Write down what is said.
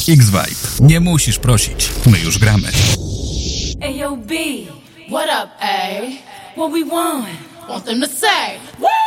X-Vibe. Nie musisz prosić. My już gramy. Ayo B, what up A? What we want? Want them to say, woo!